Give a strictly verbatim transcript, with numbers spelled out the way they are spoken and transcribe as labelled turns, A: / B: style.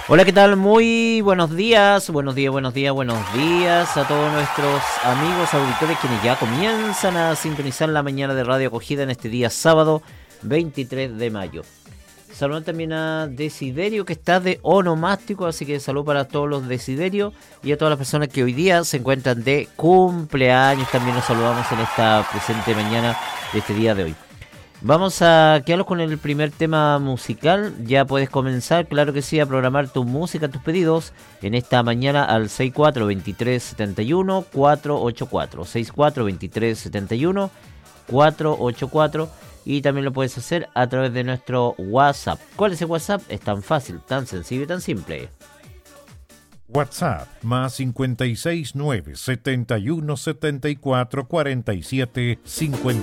A: Hola, ¿qué tal? Muy buenos días, buenos días, buenos días, buenos días a todos nuestros amigos auditores quienes ya comienzan a sintonizar la mañana de Radio Acogida en este día sábado veintitrés de mayo. Saludos también a Desiderio que está de onomástico, así que salud para todos los Desiderios y a todas las personas que hoy día se encuentran de cumpleaños. También nos saludamos en esta presente mañana de este día de hoy. Vamos a quedarnos con el primer tema musical. Ya puedes comenzar, claro que sí, a programar tu música, tus pedidos en esta mañana al seis cuatro dos tres siete uno cuatro ocho cuatro. seis cuatro dos tres siete uno cuatro ocho cuatro. Y también lo puedes hacer a través de nuestro WhatsApp. ¿Cuál es el WhatsApp? Es tan fácil, tan sencillo y tan simple.
B: WhatsApp más cinco seis nueve, siete uno siete cuatro, cuatro siete cinco